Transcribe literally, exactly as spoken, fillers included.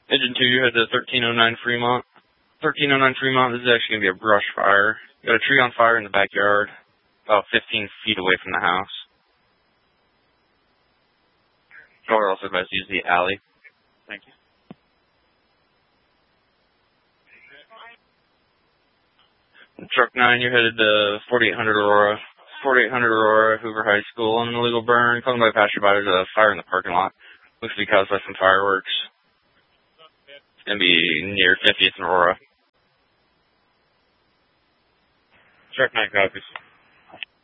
Engine two, you head to thirteen oh nine Fremont. thirteen oh nine Fremont, this is actually going to be a brush fire. You got a tree on fire in the backyard, about fifteen feet away from the house. Or also best use the alley. Thank you. Truck nine, you're headed to forty-eight hundred Aurora. forty-eight hundred Aurora, Hoover High School. On an illegal burn. Calling by passerby, there's a fire in the parking lot. Looks to be caused by some fireworks. It's going to be near fiftieth and Aurora. Truck nine copies.